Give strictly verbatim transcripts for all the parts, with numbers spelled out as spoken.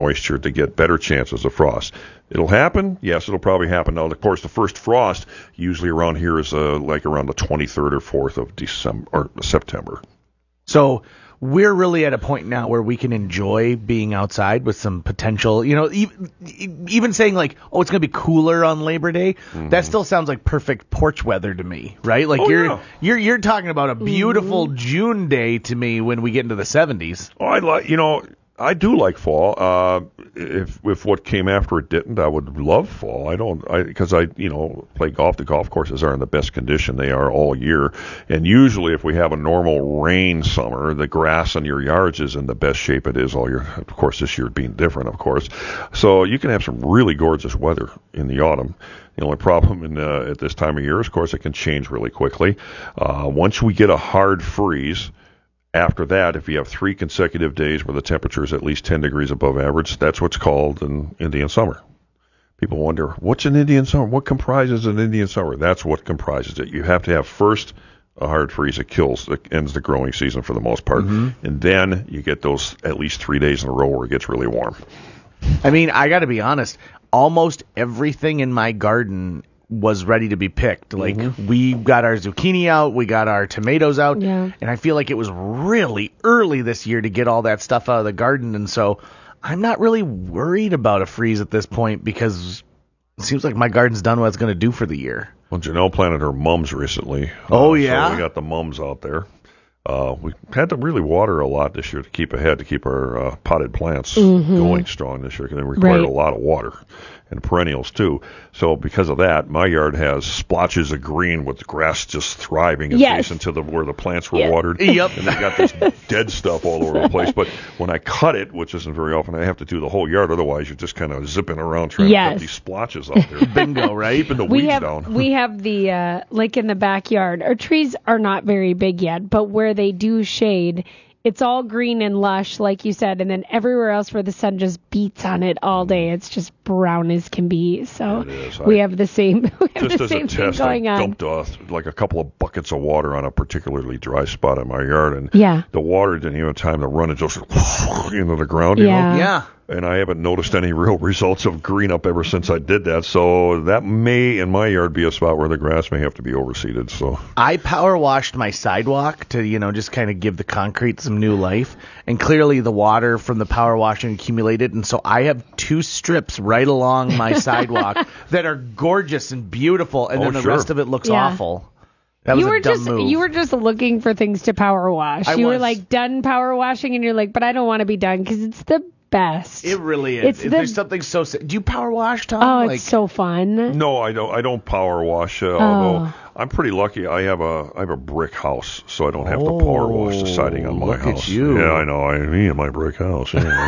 moisture to get better chances of frost. It'll happen. Yes, it'll probably happen. Now, of course, the first frost usually around here is uh, like around the twenty-third or fourth of December or September. So we're really at a point now where we can enjoy being outside with some potential, you know, even, even saying like, oh, it's going to be cooler on Labor Day. Mm-hmm. That still sounds like perfect porch weather to me, right? Like oh, you're, yeah. you're, you're talking about a beautiful mm-hmm. June day to me when we get into the seventies. Oh, I like, you know, I do like fall. Uh, if if what came after it didn't, I would love fall. I don't, I because I, you know, play golf. The golf courses are in the best condition they are all year. And usually if we have a normal rain summer, the grass in your yards is in the best shape it is all year. Of course, this year being different, of course. So you can have some really gorgeous weather in the autumn. The only problem in uh, at this time of year is, of course, it can change really quickly. Uh, once we get a hard freeze, after that, if you have three consecutive days where the temperature is at least ten degrees above average, that's what's called an Indian summer. People wonder, what's an Indian summer? What comprises an Indian summer? That's what comprises it. You have to have first a hard freeze that kills, that ends the growing season for the most part, mm-hmm. and then you get those at least three days in a row where it gets really warm. I mean, I got to be honest, almost everything in my garden was ready to be picked. Like mm-hmm. we got our zucchini out, we got our tomatoes out, yeah. and I feel like it was really early this year to get all that stuff out of the garden, and so I'm not really worried about a freeze at this point because it seems like my garden's done what it's going to do for the year. Well, Janelle planted her mums recently. Oh, uh, yeah? So we got the mums out there. Uh, we had to really water a lot this year to keep ahead, to keep our uh, potted plants mm-hmm. going strong this year, because they required right. a lot of water. And perennials too. So because of that, my yard has splotches of green with grass just thriving adjacent yes. to the where the plants were yes. watered. Yep. And they got this dead stuff all over the place. But when I cut it, which isn't very often, I have to do the whole yard. Otherwise, you're just kind of zipping around trying yes. to cut these splotches out there. Bingo, right? Keeping the we weeds have, down. We have the, uh, like in the backyard, our trees are not very big yet, but where they do shade, it's all green and lush, like you said, and then everywhere else where the sun just beats on it all day, it's just brown as can be. So we I, have the same, we have just the as same a test, thing going I on. dumped uh, like a couple of buckets of water on a particularly dry spot in my yard, and yeah. the water didn't even have time to run. It just into the ground, you yeah. know? Yeah. And I haven't noticed any real results of green up ever since I did that. So that may, in my yard, be a spot where the grass may have to be overseeded. So I power washed my sidewalk to, you know, just kind of give the concrete some new life. And clearly the water from the power washing accumulated. And so I have two strips right along my sidewalk that are gorgeous and beautiful. And oh, then the sure. rest of it looks yeah. awful. That was you were a dumb just move. you were just looking for things to power wash. I you was. were like done power washing, and you're like, but I don't want to be done because it's the best. It really is. It's If the, There's something so. Do you power wash, Tom? Oh, like, it's so fun. no, I don't. I don't power wash. Uh, oh. Although I'm pretty lucky. I have a I have a brick house, so I don't have oh, to power wash the siding on my look house. At you. Yeah, I know. I me and my brick house. Anyway.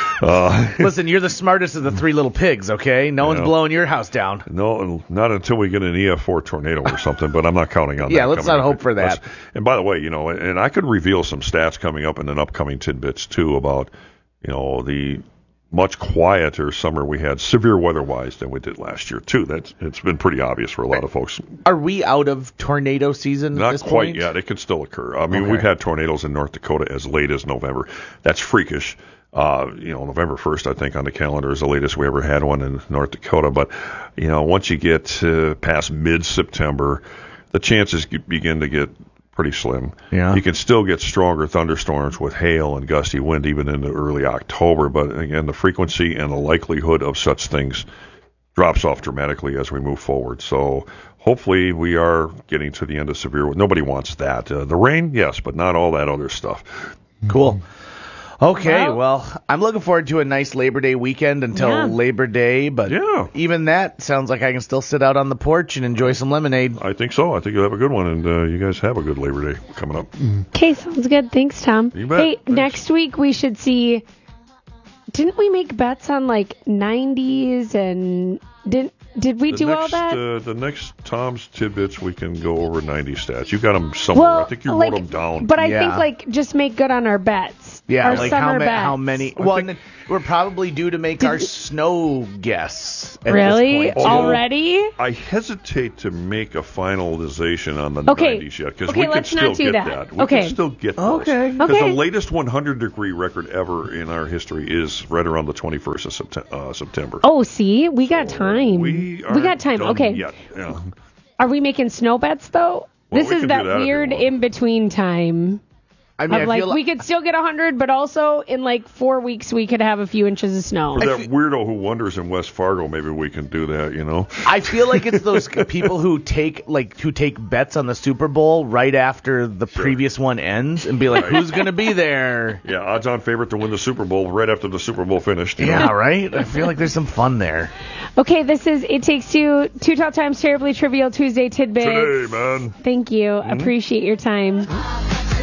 uh, Listen, you're the smartest of the three little pigs. Okay, no one's yeah. blowing your house down. No, not until we get an E F four tornado or something. But I'm not counting on that. Yeah, let's not up. hope for that. Let's, and by the way, you know, and I could reveal some stats coming up in an upcoming tidbits too about, you know, the much quieter summer we had severe weather-wise than we did last year, too. That's It's been pretty obvious for a lot of folks. Are we out of tornado season Not at this quite point? yet. It can still occur. I mean, okay. we've had tornadoes in North Dakota as late as November. That's freakish. Uh, you know, November first, I think, on the calendar is the latest we ever had one in North Dakota. But, you know, once you get uh, past mid-September, the chances begin to get pretty slim. Yeah. You can still get stronger thunderstorms with hail and gusty wind even into early October, but again, the frequency and the likelihood of such things drops off dramatically as we move forward. So hopefully we are getting to the end of severe. Nobody wants that. Uh, the rain, yes, but not all that other stuff. Cool. Okay, well, well, I'm looking forward to a nice Labor Day weekend until yeah. Labor Day, but yeah. even that sounds like I can still sit out on the porch and enjoy some lemonade. I think so. I think you'll have a good one, and uh, you guys have a good Labor Day coming up. Okay, sounds good. Thanks, Tom. You bet. Hey, Thanks. Next week we should see. Didn't we make bets on like nineties and didn't did we the do next, all that? Uh, the next Tom's tidbits, we can go over ninety stats. You got them somewhere. Well, I think you like, wrote them down. But I Yeah. think like just make good on our bets. Yeah, Our like how, summer ma- bets. how many? Well, and then we're probably due to make our snow guess. At Really? This point, too. Already? I hesitate to make a finalization on the Okay. nineties yet because Okay, we can let's still not do get that. We Okay. can still get those. Okay. Because Okay. the latest one hundred degree record ever in our history is right around the twenty-first of September. Uh, September. Oh, see, we got time. We, we got time. Done Okay. Yet. Yeah. Are we making snow bets though? Well, this we is can that do that if you weird want. in between time. I mean, Of I like feel we could still get one hundred, but also in like four weeks we could have a few inches of snow. For that weirdo who wonders in West Fargo, maybe we can do that. You know. I feel like it's those people who take like who take bets on the Super Bowl right after the previous one ends and be like, "Who's going to be there?" Yeah, odds-on favorite to win the Super Bowl right after the Super Bowl finished. you Yeah, know? right. I feel like there's some fun there. Okay, this is It Takes Two, Two Tall Times Terribly Trivial Tuesday Tidbits. Today, man. Thank you. Appreciate your time.